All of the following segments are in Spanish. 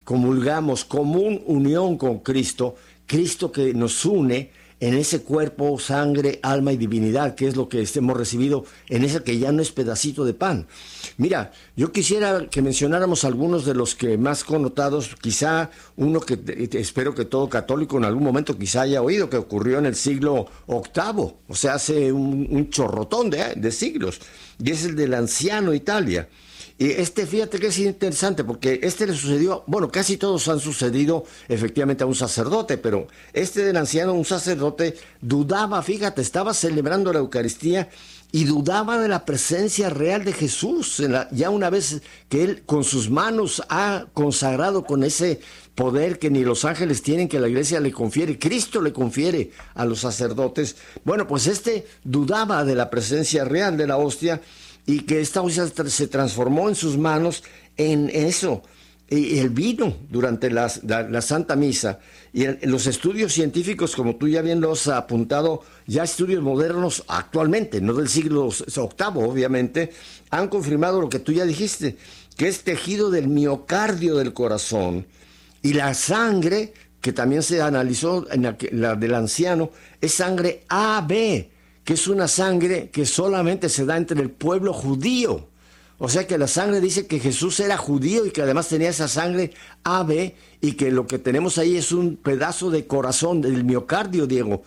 comulgamos, común unión con Cristo, Cristo que nos une en ese cuerpo, sangre, alma y divinidad, que es lo que hemos recibido en ese que ya no es pedacito de pan. Mira, yo quisiera que mencionáramos algunos de los que más connotados, quizá uno que espero que todo católico en algún momento quizá haya oído, que ocurrió en el siglo VIII, o sea, hace un chorrotón de siglos, y es el del anciano Italia. Y fíjate que es interesante porque le sucedió, bueno, casi todos han sucedido efectivamente a un sacerdote, pero del anciano, un sacerdote, dudaba, fíjate, estaba celebrando la Eucaristía y dudaba de la presencia real de Jesús, ya una vez que él con sus manos ha consagrado con ese poder que ni los ángeles tienen, que la iglesia le confiere, Cristo le confiere a los sacerdotes. Bueno, pues dudaba de la presencia real de la hostia, y que esta hostia se transformó en sus manos en eso, y el vino durante la Santa Misa. Y los estudios científicos, como tú ya bien lo has apuntado, ya estudios modernos actualmente, no del siglo VIII, obviamente, han confirmado lo que tú ya dijiste, que es tejido del miocardio del corazón. Y la sangre, que también se analizó en la del anciano, es sangre AB, que es una sangre que solamente se da entre el pueblo judío. O sea que la sangre dice que Jesús era judío y que además tenía esa sangre AB, y que lo que tenemos ahí es un pedazo de corazón del miocardio, Diego.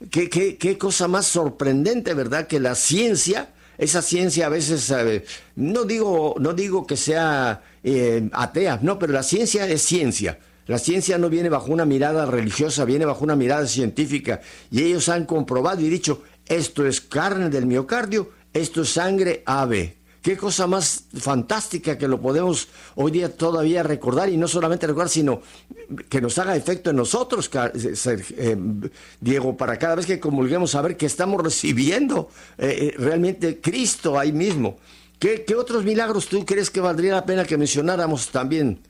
Qué cosa más sorprendente, ¿verdad? Que la ciencia, esa ciencia a veces, no digo que sea atea, no, pero la ciencia es ciencia. La ciencia no viene bajo una mirada religiosa, viene bajo una mirada científica, y ellos han comprobado y dicho: esto es carne del miocardio, esto es sangre AB. Qué cosa más fantástica que lo podemos hoy día todavía recordar, y no solamente recordar, sino que nos haga efecto en nosotros, Diego, para cada vez que comulguemos saber que estamos recibiendo realmente Cristo ahí mismo. ¿Qué otros milagros tú crees que valdría la pena que mencionáramos también?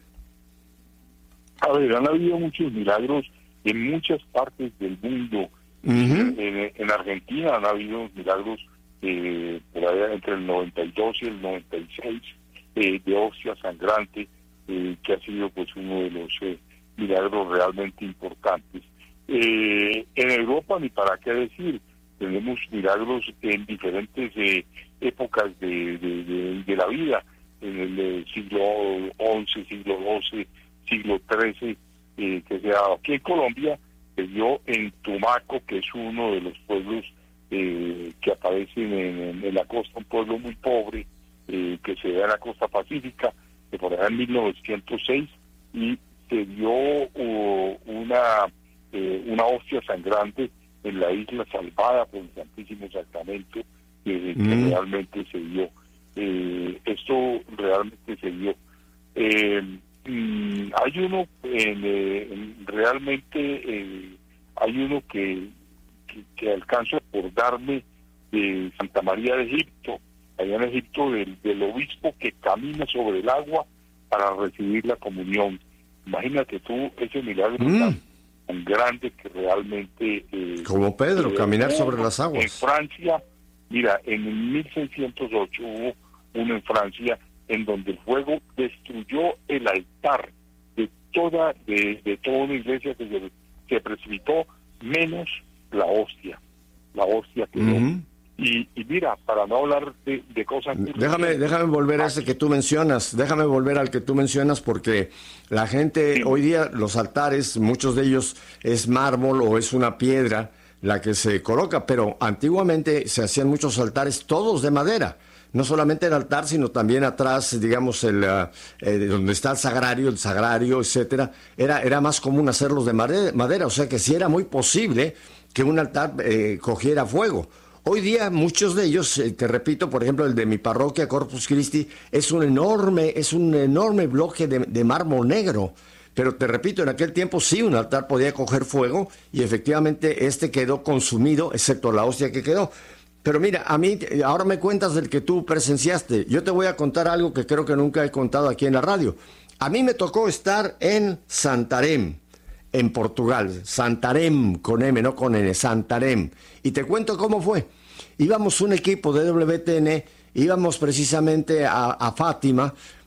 A ver, han habido muchos milagros en muchas partes del mundo. En Argentina han habido milagros por allá entre el 92 y el 96 de hostia sangrante, que ha sido pues uno de los milagros realmente importantes. En Europa, ni para qué decir, tenemos milagros en diferentes épocas de la vida, en el siglo XI, siglo XII, siglo XIII, que se ha dado aquí en Colombia. Se dio en Tumaco, que es uno de los pueblos que aparecen en la costa, un pueblo muy pobre, que se da en la costa pacífica, de por allá en 1906, y se dio una hostia sangrante en la isla salvada por el Santísimo Sacramento, que realmente se dio. Esto realmente se dio. Hay uno hay uno que alcanzo a acordarme de Santa María de Egipto, allá en Egipto, del obispo que camina sobre el agua para recibir la comunión. Imagínate tú ese milagro tan grande que realmente... como Pedro, caminar sobre las aguas. En Francia, mira, en 1608 hubo uno en Francia en donde el fuego destruyó el altar de toda una iglesia que se precipitó, menos la hostia quedó. Y mira, para no hablar de cosas... Déjame volver a ese que tú mencionas, al que tú mencionas, porque la gente, hoy día los altares, muchos de ellos es mármol o es una piedra la que se coloca, pero antiguamente se hacían muchos altares todos de madera. No solamente el altar, sino también atrás, digamos, donde está el sagrario, etcétera. Era más común hacerlos de madera, o sea que sí era muy posible que un altar cogiera fuego. Hoy día muchos de ellos, te repito, por ejemplo, el de mi parroquia, Corpus Christi, es un enorme bloque de mármol negro. Pero te repito, en aquel tiempo sí un altar podía coger fuego, y efectivamente quedó consumido, excepto la hostia que quedó. Pero mira, a mí, ahora me cuentas del que tú presenciaste. Yo te voy a contar algo que creo que nunca he contado aquí en la radio. A mí me tocó estar en Santarém, en Portugal. Santarém, con M, no con N, Santarém. Y te cuento cómo fue. Íbamos un equipo de WTN, íbamos precisamente a Fátima,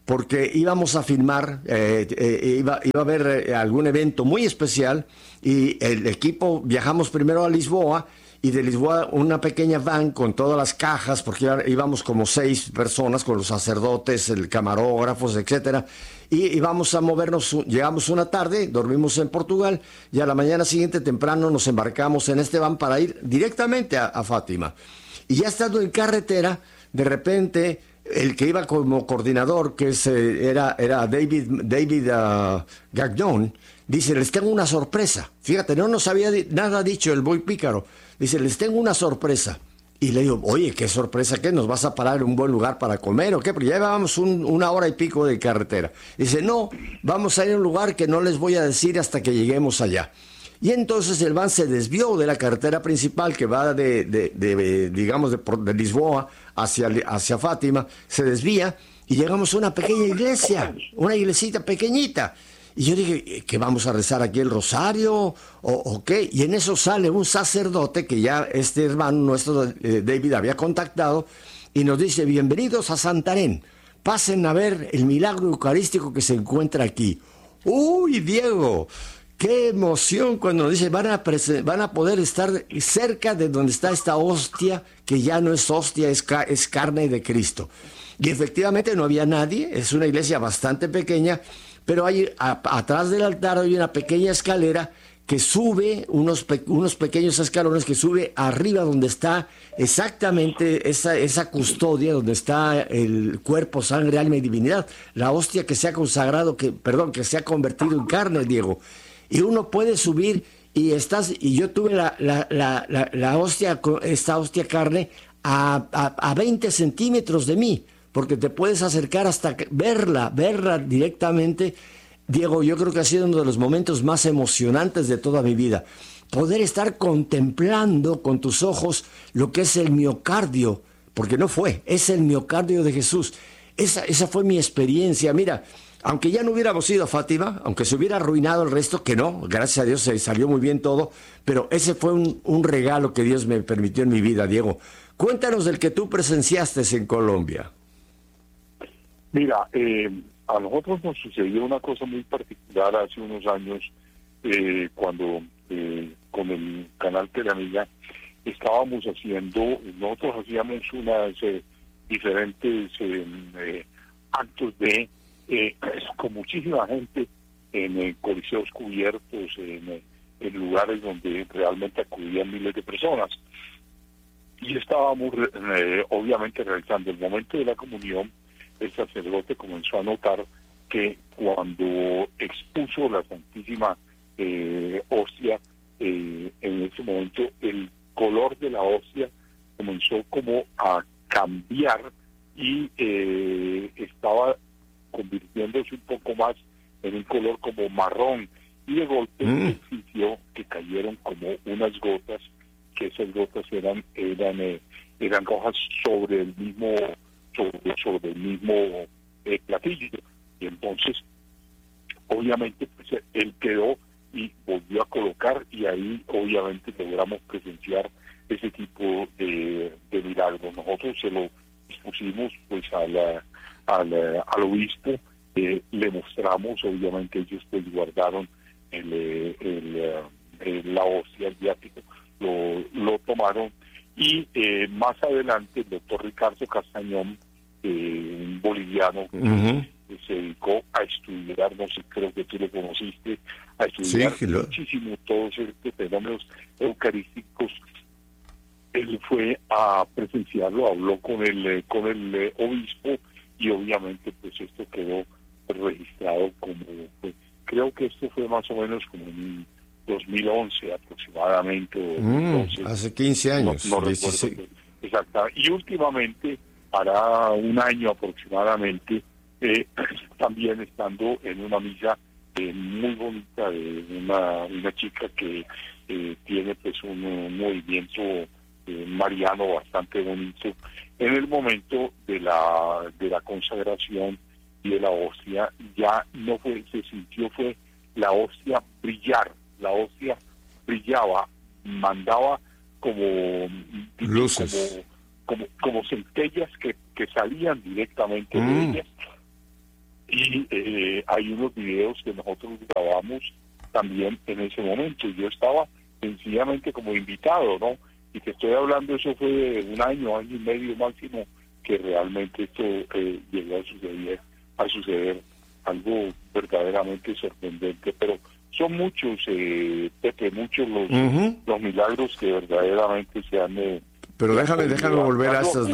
porque íbamos a filmar, iba a haber algún evento muy especial y el equipo viajamos primero a Lisboa y de Lisboa una pequeña van con todas las cajas, porque íbamos como 6 personas con los sacerdotes, el camarógrafos, etcétera, y íbamos a movernos, llegamos una tarde, dormimos en Portugal y a la mañana siguiente temprano nos embarcamos en este van para ir directamente a Fátima. Y ya estando en carretera, de repente el que iba como coordinador, que era David Gagnon, dice, les tengo una sorpresa. Fíjate, no nos había nada dicho el Boy Pícaro. Dice, les tengo una sorpresa. Y le digo, oye, ¿qué sorpresa? ¿Qué? ¿Nos vas a parar en un buen lugar para comer o qué? Porque ya llevábamos una hora y pico de carretera. Dice, no, vamos a ir a un lugar que no les voy a decir hasta que lleguemos allá. Y entonces el van se desvió de la carretera principal que va digamos, de Lisboa hacia Fátima, se desvía y llegamos a una pequeña iglesia, una iglesita pequeñita. Y yo dije, ¿qué vamos a rezar aquí el rosario o qué? Y en eso sale un sacerdote que ya este hermano nuestro, David, había contactado y nos dice, bienvenidos a Santarém, pasen a ver el milagro eucarístico que se encuentra aquí. ¡Uy, Diego! ¡Qué emoción cuando nos dice, van a poder estar cerca de donde está esta hostia, que ya no es hostia, es carne de Cristo! Y efectivamente no había nadie, es una iglesia bastante pequeña, pero hay atrás del altar hay una pequeña escalera que sube, unos pequeños escalones que sube arriba donde está exactamente esa custodia, donde está el cuerpo, sangre, alma y divinidad, la hostia que se ha consagrado, que se ha convertido en carne, Diego. Y uno puede subir y yo tuve la hostia, esta hostia carne a 20 centímetros de mí, porque te puedes acercar hasta verla directamente. Diego, yo creo que ha sido uno de los momentos más emocionantes de toda mi vida. Poder estar contemplando con tus ojos lo que es el miocardio, porque es el miocardio de Jesús. Esa fue mi experiencia. Mira, aunque ya no hubiéramos ido a Fátima, aunque se hubiera arruinado el resto, que no, gracias a Dios se salió muy bien todo, pero ese fue un regalo que Dios me permitió en mi vida, Diego. Cuéntanos del que tú presenciaste en Colombia. Mira, a nosotros nos sucedió una cosa muy particular hace unos años, cuando con el canal Teleamiga nosotros hacíamos unas diferentes actos con muchísima gente en coliseos cubiertos, en lugares donde realmente acudían miles de personas. Y estábamos obviamente realizando el momento de la comunión. El sacerdote comenzó a notar que cuando expuso la Santísima Hostia, en ese momento el color de la hostia comenzó como a cambiar y estaba convirtiéndose un poco más en un color como marrón, y de golpe sintió que cayeron como unas gotas, que esas gotas eran rojas sobre el mismo platillo. Y entonces obviamente pues él quedó y volvió a colocar, y ahí obviamente logramos presenciar ese tipo de milagro. Nosotros se lo expusimos pues al obispo, le mostramos, obviamente ellos pues guardaron la hostia, el viático, lo tomaron, y más adelante el doctor Ricardo Castañón, un boliviano, que se dedicó a estudiar, no sé, creo que tú lo conociste, a estudiar muchísimo todos estos fenómenos eucarísticos. Él fue a presenciarlo, habló con el obispo, y obviamente pues esto quedó registrado como, pues, creo que esto fue más o menos como en 2011 aproximadamente, o 2012, hace 15 años. No recuerdo exactamente. Y últimamente, para un año aproximadamente, también estando en una misa muy bonita de una chica que tiene pues un movimiento mariano bastante bonito, en el momento de la consagración y de la hostia, ya no se sintió, fue la hostia brillar, la hostia brillaba, mandaba como luces, como centellas que salían directamente de ellas, y hay unos videos que nosotros grabamos también en ese momento. Yo estaba sencillamente como invitado, ¿no? Y te estoy hablando, eso fue un año y medio máximo, que realmente esto llegó a suceder algo verdaderamente sorprendente. Pero son muchos, Pepe, muchos los milagros que verdaderamente se han... Pero déjame volver a estas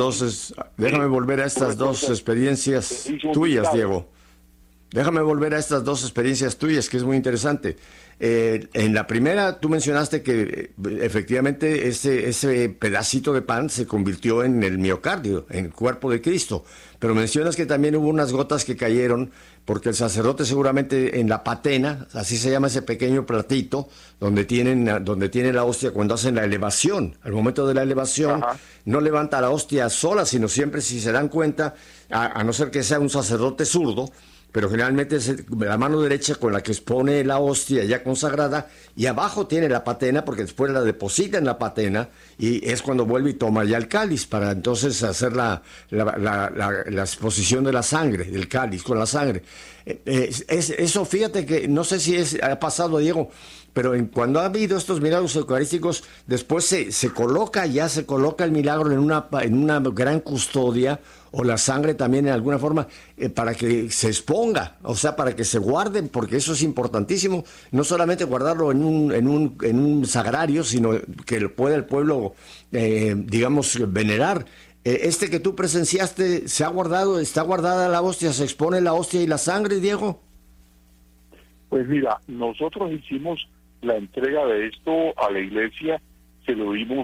dos experiencias tuyas, Diego. Déjame volver a estas dos experiencias tuyas, que es muy interesante. En la primera, tú mencionaste que efectivamente ese pedacito de pan se convirtió en el miocardio, en el cuerpo de Cristo. Pero mencionas que también hubo unas gotas que cayeron, porque el sacerdote seguramente en la patena, así se llama ese pequeño platito, donde tiene la hostia cuando hacen la elevación. Al momento de la elevación, ajá, no levanta la hostia sola, sino siempre, si se dan cuenta, a no ser que sea un sacerdote zurdo, pero generalmente es la mano derecha con la que expone la hostia ya consagrada, y abajo tiene la patena, porque después la deposita en la patena, y es cuando vuelve y toma ya el cáliz, para entonces hacer la exposición de la sangre, del cáliz con la sangre. Eso, fíjate que, no sé si ha pasado, Diego, pero cuando ha habido estos milagros eucarísticos, después se coloca el milagro en una gran custodia, o la sangre también en alguna forma, para que se exponga, o sea, para que se guarden, porque eso es importantísimo, no solamente guardarlo en un sagrario, sino que pueda el pueblo, digamos, venerar. Este que tú presenciaste, ¿se ha guardado, está guardada la hostia, se expone la hostia y la sangre, Diego? Pues mira, nosotros hicimos la entrega de esto a la iglesia, se lo dimos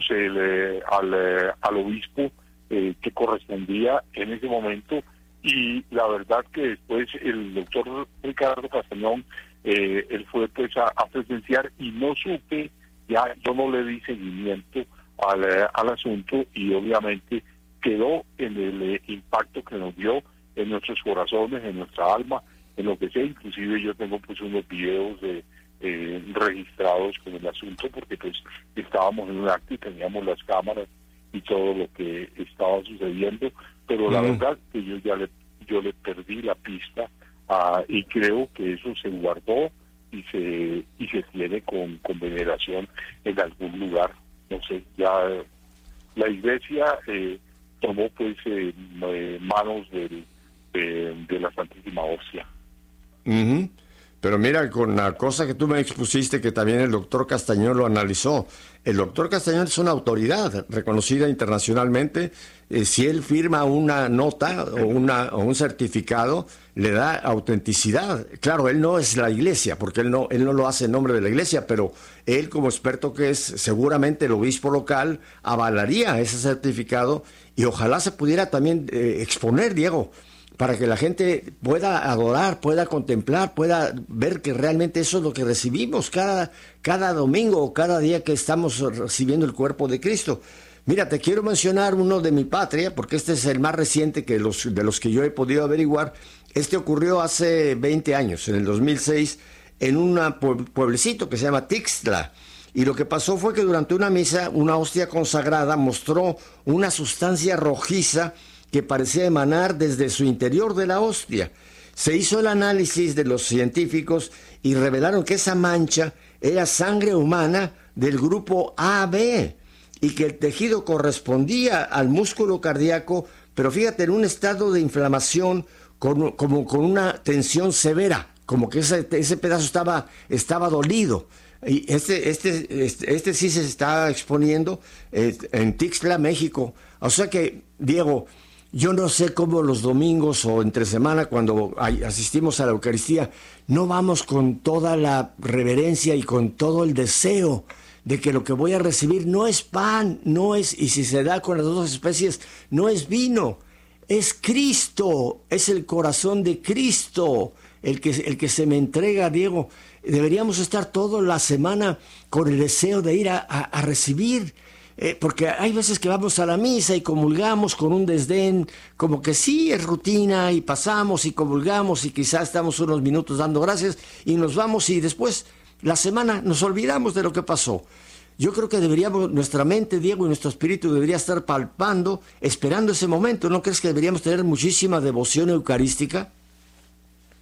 al obispo que correspondía en ese momento, y la verdad que después el doctor Ricardo Castañón, él fue pues a presenciar, y no supe, ya yo no le di seguimiento al asunto, y obviamente quedó en el impacto que nos dio en nuestros corazones, en nuestra alma, en lo que sea. Inclusive yo tengo pues unos videos registrados con el asunto, porque pues estábamos en un acto y teníamos las cámaras y todo lo que estaba sucediendo, pero la verdad que yo le perdí la pista, y creo que eso se guardó y se tiene con veneración en algún lugar. No sé, ya la iglesia tomó pues manos de la Santísima Hostia. Uh-huh. Pero mira, con la cosa que tú me expusiste, que también el doctor Castañón lo analizó. El doctor Castañón es una autoridad reconocida internacionalmente. Si él firma una nota o un certificado, le da autenticidad. Claro, él no es la iglesia, porque él no lo hace en nombre de la iglesia, pero él, como experto que es, seguramente el obispo local avalaría ese certificado, y ojalá se pudiera también exponer, Diego, para que la gente pueda adorar, pueda contemplar, pueda ver que realmente eso es lo que recibimos cada domingo o cada día que estamos recibiendo el cuerpo de Cristo. Mira, te quiero mencionar uno de mi patria, porque este es el más reciente de los que yo he podido averiguar. Este ocurrió hace 20 años, en el 2006, en un pueblecito que se llama Tixtla. Y lo que pasó fue que durante una misa, una hostia consagrada mostró una sustancia rojiza que parecía emanar desde su interior de la hostia. Se hizo el análisis de los científicos y revelaron que esa mancha era sangre humana del grupo AB, y que el tejido correspondía al músculo cardíaco, pero fíjate, en un estado de inflamación como con una tensión severa, como que ese pedazo estaba dolido. Y este sí se está exponiendo en Tixtla, México. O sea que, Diego, yo no sé cómo los domingos o entre semana, cuando asistimos a la Eucaristía, no vamos con toda la reverencia y con todo el deseo de que lo que voy a recibir no es pan, y si se da con las dos especies, no es vino, es Cristo, es el corazón de Cristo, el que se me entrega, Diego. Deberíamos estar toda la semana con el deseo de ir a recibir. Porque hay veces que vamos a la misa y comulgamos con un desdén, como que sí, es rutina, y pasamos y comulgamos y quizás estamos unos minutos dando gracias y nos vamos, y después la semana nos olvidamos de lo que pasó. Yo creo que nuestra mente, Diego, y nuestro espíritu debería estar palpando, esperando ese momento. ¿No crees que deberíamos tener muchísima devoción eucarística?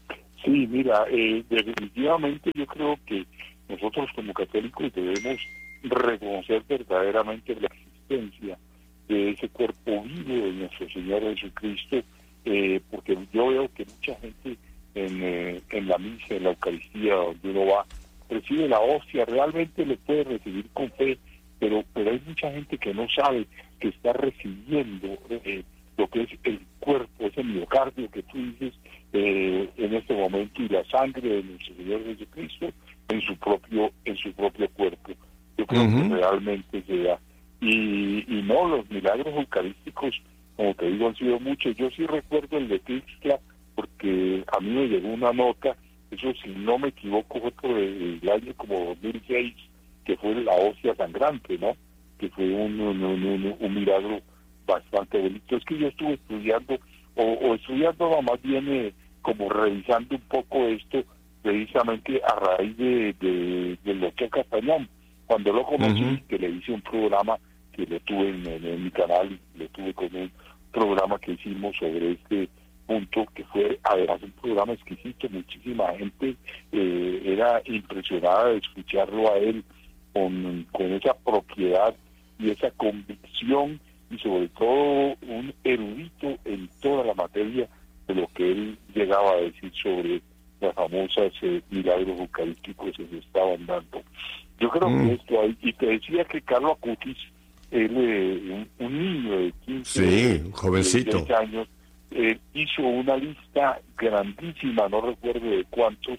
Sí, mira, definitivamente yo creo que nosotros como católicos debemos reconocer verdaderamente la existencia de ese cuerpo vivo de nuestro Señor Jesucristo, porque yo veo que mucha gente en la misa, en la Eucaristía, donde uno va, recibe la hostia, realmente lo puede recibir con fe, pero hay mucha gente que no sabe que está recibiendo lo que es el cuerpo, ese miocardio que tú dices en este momento, y la sangre de nuestro Señor Jesucristo en su propio cuerpo. Yo creo que realmente se da. Y no, los milagros eucarísticos, como te digo, han sido muchos. Yo sí recuerdo el de Tixla, porque a mí me llegó una nota, eso si no me equivoco fue por el año como 2006, que fue la hostia sangrante, ¿no? Que fue un milagro bastante bonito. Es que yo estuve estudiando, o estudiando más bien como revisando un poco esto, precisamente a raíz del doctor Castañón. Cuando lo conocí, que le hice un programa que lo tuve en mi canal, lo tuve con un programa que hicimos sobre este punto, que fue además un programa exquisito. Muchísima gente era impresionada de escucharlo a él con esa propiedad y esa convicción, y sobre todo un erudito en toda la materia de lo que él llegaba a decir sobre las famosas milagros eucarísticos que se estaban dando. Yo creo que esto hay, y te decía que Carlo Acutis, él, un niño de 15 jovencito. 16 años, hizo una lista grandísima, no recuerdo de cuántos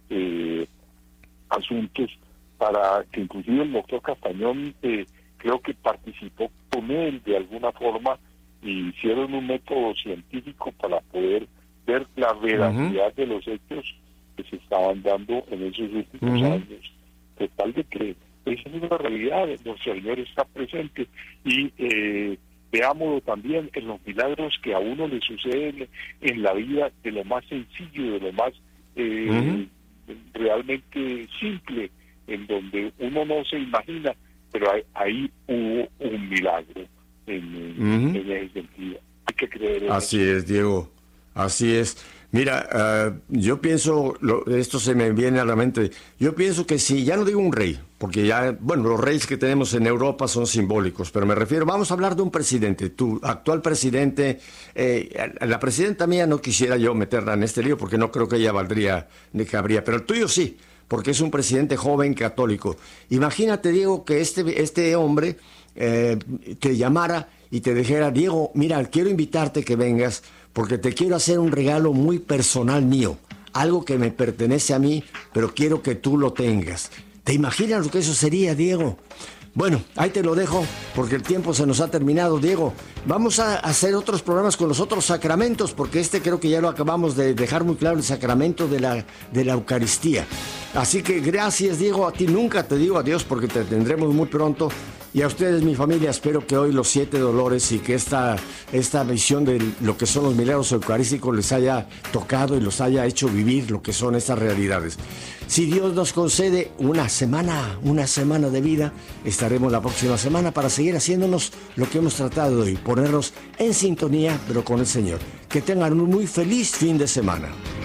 asuntos, para que inclusive el doctor Castañón creo que participó con él de alguna forma, y hicieron un método científico para poder ver la veracidad de los hechos que se estaban dando en esos últimos años, de tal de que esa es una realidad, nuestro Señor está presente, y veámoslo también en los milagros que a uno le suceden en la vida, de lo más sencillo, de lo más realmente simple, en donde uno no se imagina, pero ahí hubo un milagro en ese sentido. Hay que creer en Así es, Diego, así es. Mira, yo pienso, esto se me viene a la mente, yo pienso que si, ya no digo un rey, porque ya, bueno, los reyes que tenemos en Europa son simbólicos, pero me refiero, vamos a hablar de un presidente, tu actual presidente, la presidenta mía no quisiera yo meterla en este lío, porque no creo que ella valdría ni cabría, pero el tuyo sí, porque es un presidente joven católico. Imagínate, Diego, que este hombre te llamara y te dijera: Diego, mira, quiero invitarte que vengas porque te quiero hacer un regalo muy personal mío, algo que me pertenece a mí, pero quiero que tú lo tengas. ¿Te imaginas lo que eso sería, Diego? Bueno, ahí te lo dejo porque el tiempo se nos ha terminado, Diego. Vamos a hacer otros programas con los otros sacramentos, porque creo que ya lo acabamos de dejar muy claro, el sacramento de la Eucaristía. Así que gracias, Diego. A ti nunca te digo adiós porque te tendremos muy pronto. Y a ustedes, mi familia, espero que hoy los 7 dolores y que esta visión de lo que son los milagros eucarísticos les haya tocado y los haya hecho vivir lo que son estas realidades. Si Dios nos concede una semana de vida, estaremos la próxima semana para seguir haciéndonos lo que hemos tratado de hoy, ponernos en sintonía, pero con el Señor. Que tengan un muy feliz fin de semana.